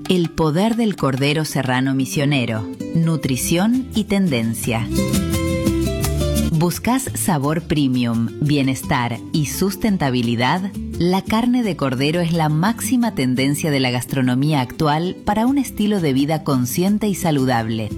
El poder del cordero serrano misionero, nutrición y tendencia. ¿Buscas sabor premium, bienestar y sustentabilidad? La carne de cordero es la máxima tendencia de la gastronomía actual para un estilo de vida consciente y saludable.